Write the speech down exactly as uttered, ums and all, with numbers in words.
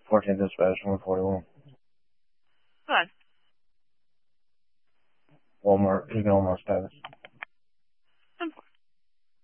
fourteen dispatch, one forty-one. Go ahead. Walmart, you know my status.